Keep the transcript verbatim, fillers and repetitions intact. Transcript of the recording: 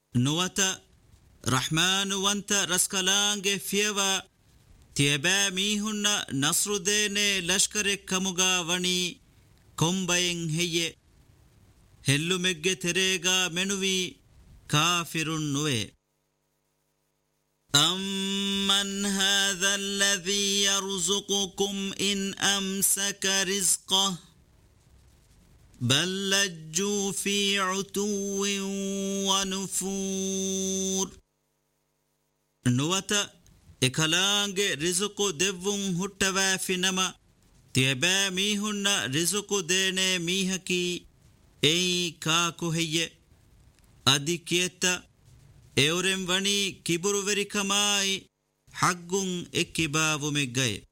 نوتا رحمن وانت رسكلانج فيوا تيبا ميهن نصر دين لشكر كمغا وني كومبين هي هلو مگه تريغا منوي كافر نوي أمن هذا الذي يرزقكم إن أمسك رزقه بل لجوا في عتو ونفور نوتا إكالانج رزق دفون هتوا في نما تيبا ميهن رزق دين ميهكي أي كاكو هي أدي كيتا اورم وني كبرو وريكماي حقون اكبابو مگاي